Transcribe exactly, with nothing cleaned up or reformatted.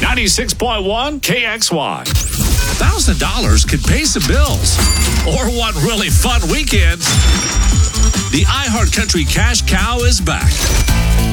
ninety-six point one K X Y. one thousand dollars could pay some bills. Or one really fun weekend. The iHeart Country Cash Cow is back.